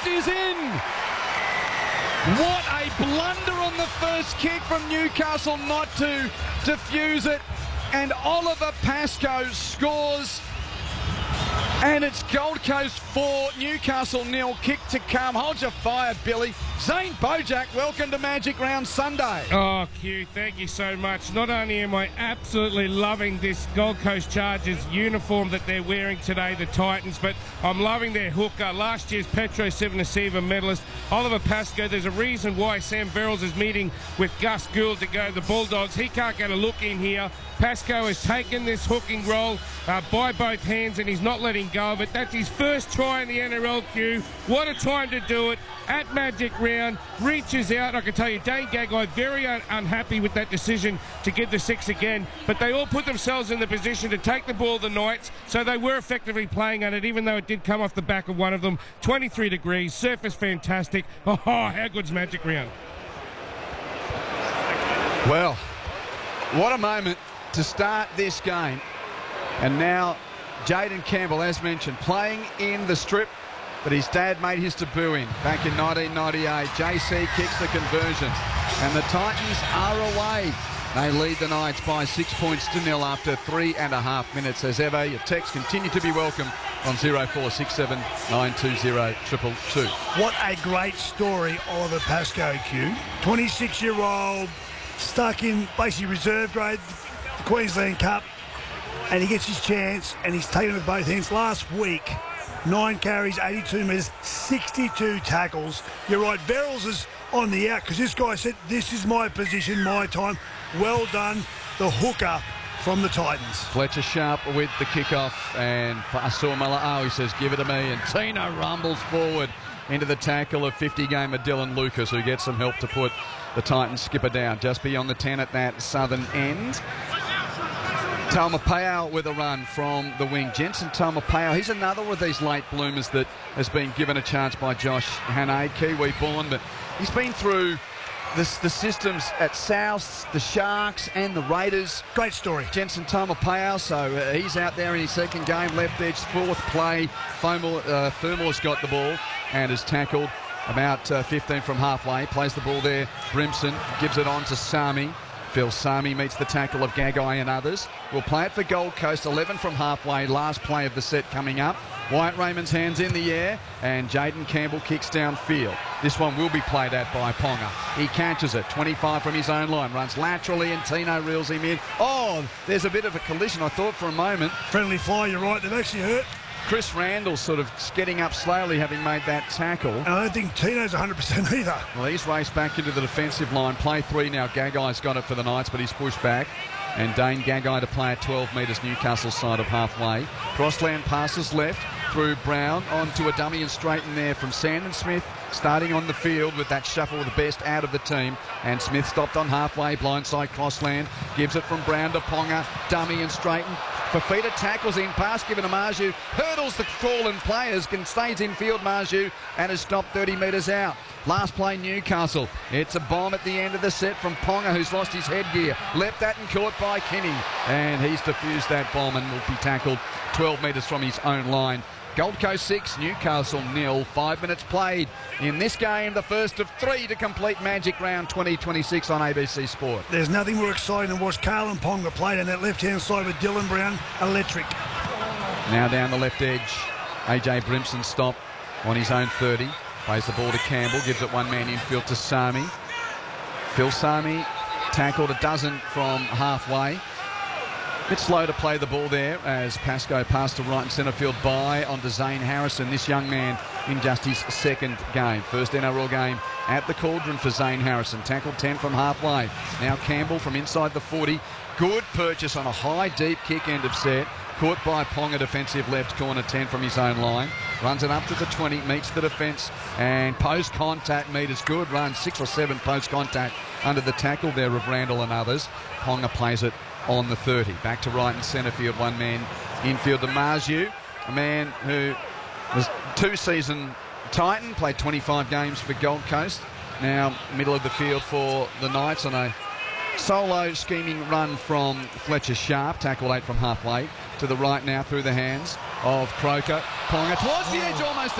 first is in. What a blunder on the first kick from Newcastle not to defuse it. And Oliver Pascoe scores. And it's Gold Coast 4, Newcastle 0. Kick to come. Hold your fire, Billy. Zane Bojack, welcome to Magic Round Sunday. Oh, Q, thank you so much. Not only am I absolutely loving this Gold Coast Chargers uniform that they're wearing today, the Titans, but I'm loving their hooker. Last year's Petro Civoniceva medalist, Oliver Pascoe. There's a reason why Sam Verrills is meeting with Gus Gould to go the Bulldogs. He can't get a look in here. Pascoe has taken this hooking role by both hands, and he's not letting go of it. That's his first try in the NRL, Q. What a time to do it at Magic Round. Reaches out. I can tell you, Dane Gagai very unhappy with that decision to give the 6 again, but they all put themselves in the position to take the ball, the Knights, so they were effectively playing on it, even though it did come off the back of one of them. 23 degrees, surface fantastic. Oh, how good's Magic Round? Well, what a moment to start this game. And now Jayden Campbell, as mentioned, playing in the strip that his dad made his debut in back in 1998. JC kicks the conversion, and the Titans are away. They lead the Knights by 6 points to 0 after 3.5 minutes. As ever, your texts continue to be welcome on 0467 920 222. What a great story, Oliver Pascoe, Q. 26-year-old, stuck in basically reserve grade, the Queensland Cup, and he gets his chance, and he's taken it with both hands. Last week, 9 carries, 82 metres, 62 tackles. You're right, Verrills is on the out because this guy said, this is my position, my time. Well done, the hooker from the Titans. Fletcher Sharp with the kickoff, and Faisal Mala'au, he says, give it to me, and Tino rumbles forward into the tackle of 50-gamer Dylan Lucas, who gets some help to put the Titans skipper down just beyond the 10 at that southern end. Taumapau with a run from the wing. Jensen Taumapau, he's another of these late bloomers that has been given a chance by Josh Hannay, Kiwi born, but he's been through the systems at South, the Sharks and the Raiders. Great story. Jensen Taumapau, so he's out there in his second game, left edge, fourth play. Fermore's got the ball and is tackled about 15 from halfway. Plays the ball there. Brimson gives it on to Sami. Phil Sami meets the tackle of Gagai and others. We'll play it for Gold Coast. 11 from halfway. Last play of the set coming up. Wyatt Raymond's hands in the air, and Jayden Campbell kicks downfield. This one will be played at by Ponga. He catches it. 25 from his own line. Runs laterally, and Tino reels him in. Oh, there's a bit of a collision, I thought, for a moment. Friendly fly, you're right. They've actually hurt. Chris Randall sort of getting up slowly, having made that tackle. And I don't think Tino's 100% either. Well, he's raced back into the defensive line. Play 3 now. Gagai's got it for the Knights, but he's pushed back. And Dane Gagai to play at 12 metres, Newcastle side of halfway. Crossland passes left through Brown onto a dummy and straight in there from Sandon Smith, starting on the field with that shuffle of the best out of the team. And Smith stopped on halfway, blindside Crossland, gives it from Brown to Ponga, dummy and straighten. Fafita tackles in, pass given to Marju, hurdles the fallen players, stays in field Marju, and has stopped 30 metres out. Last play Newcastle. It's a bomb at the end of the set from Ponga, who's lost his headgear. Leapt that and caught by Kenny, and he's defused that bomb and will be tackled 12 metres from his own line. Gold Coast 6, Newcastle 0. 5 minutes played in this game, the first of 3 to complete Magic Round 2026 on ABC Sport. There's nothing more exciting than watch Carlin Ponga play on that left-hand side with Dylan Brown. Electric. Now down the left edge, AJ Brimson stop on his own 30. Plays the ball to Campbell, gives it one man infield to Sami. Phil Sami tackled a dozen from halfway. Bit slow to play the ball there as Pascoe passed to right and centre field by onto Zane Harrison. This young man in just his second game. First NRL game at the Cauldron for Zane Harrison. Tackled 10 from halfway. Now Campbell from inside the 40. Good purchase on a high, deep kick end of set. Caught by Ponga, defensive left corner, 10 from his own line. Runs it up to the 20, meets the defence, and post-contact meters good. Runs 6 or 7 post-contact under the tackle there of Randall and others. Ponga plays it on the 30. Back to right and centre field, one man infield to Marju, a man who was 2-season Titan, played 25 games for Gold Coast. Now middle of the field for the Knights on a solo scheming run from Fletcher Sharp, tackled 8 from halfway. To the right now through the hands of Croker. Ponga towards the edge almost.